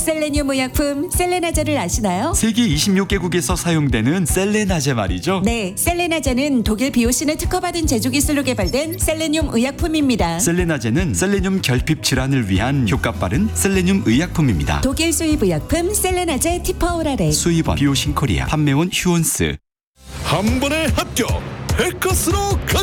셀레늄 의약품 셀레나제를 아시나요? 세계 26개국에서 사용되는 셀레나제 말이죠. 네, 셀레나제는 독일 비오신을 특허받은 제조 기술로 개발된 셀레늄 의약품입니다. 셀레나제는 셀레늄 결핍 질환을 위한 효과 빠른 셀레늄 의약품입니다. 독일 수입 의약품 셀레나제 티퍼오라레. 수입원 비오신 코리아, 판매원 휴온스. 한 번에 합격! 백커스로 가!